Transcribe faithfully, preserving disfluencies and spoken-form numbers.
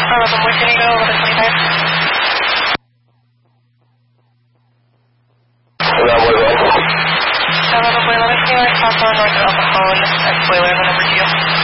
eleven more, can you go eleven twenty-five? Hola, vuelvo. eleven more, eleven, can you like cross on north of Alcohol, that's boiler number two?